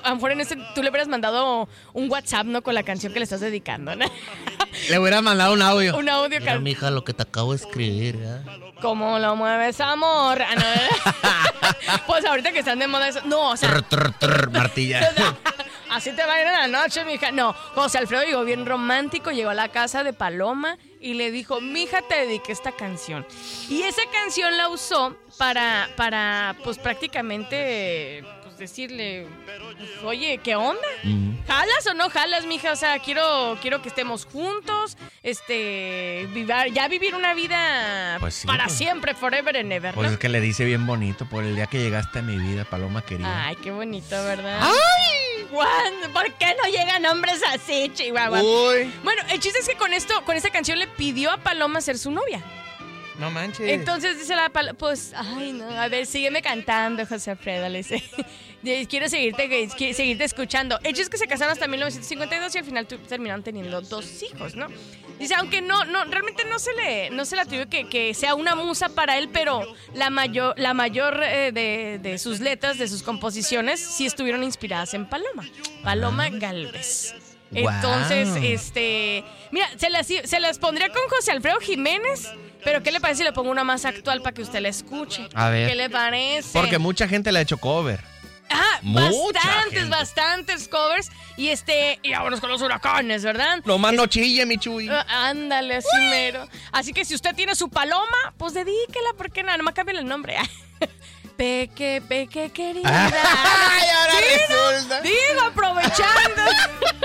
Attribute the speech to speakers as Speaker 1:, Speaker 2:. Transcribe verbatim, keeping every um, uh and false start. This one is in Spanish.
Speaker 1: a lo mejor en este tú le hubieras mandado un WhatsApp, ¿no? Con la canción que le estás dedicando, ¿no?
Speaker 2: Le hubieras mandado un audio.
Speaker 1: Un audio.
Speaker 2: Mira, mija, lo que te acabo de escribir, ¿eh?
Speaker 1: ¿Cómo lo mueves, amor? Ah, no. Pues ahorita que están de moda eso. No, o sea.
Speaker 2: Trr, trr, trr, martilla.
Speaker 1: Así te va a ir en la noche, mija. No, José Alfredo llegó bien romántico, llegó a la casa de Paloma y le dijo, mija, te dediqué esta canción. Y esa canción la usó para, para pues prácticamente, pues decirle, pues, oye, ¿qué onda? Uh-huh. ¿Jalas o no jalas, mija? O sea, quiero, quiero que estemos juntos, este, vivir, ya vivir una vida pues sí, para pues, siempre, forever and ever, ¿no?
Speaker 2: Pues es que le dice bien bonito, por el día que llegaste a mi vida, Paloma querida.
Speaker 1: Ay, qué bonito, ¿verdad?
Speaker 2: ¡Ay!
Speaker 1: Juan, ¿por qué no llegan hombres así, Chihuahua? Uy. Bueno, el chiste es que con esto, con esta canción le pidió a Paloma ser su novia.
Speaker 2: No manches.
Speaker 1: Entonces dice la Paloma, pues, ay, no, a ver, sígueme cantando, José Alfredo, le dice. Quiero seguirte, seguirte escuchando. El chiste es que se casaron hasta mil novecientos cincuenta y dos y al final tu, terminaron teniendo dos hijos, ¿no? Dice, aunque no, no, realmente no se le, no se le atribuye que, que sea una musa para él, pero la mayor, la mayor eh, de, de sus letras, de sus composiciones, sí estuvieron inspiradas en Paloma. Paloma Gálvez. Wow. Entonces, este, mira, se las, se las pondría con José Alfredo Jiménez. Pero ¿qué le parece si le pongo una más actual para que usted la escuche?
Speaker 2: A ver.
Speaker 1: ¿Qué le parece?
Speaker 2: Porque mucha gente le ha hecho cover.
Speaker 1: Ah, bastantes, gente. bastantes covers. Y este, y vámonos con los huracanes, ¿verdad?
Speaker 2: No más
Speaker 1: es,
Speaker 2: no chille, mi Chuy.
Speaker 1: Uh, ándale, así mero. Así que si usted tiene su Paloma, pues dedíquela, porque nada, nomás cámbiale el nombre. Peque, peque, querida.
Speaker 2: Ay, ahora
Speaker 1: ¿Sí,
Speaker 2: resulta.
Speaker 1: No? Digo, aprovechando.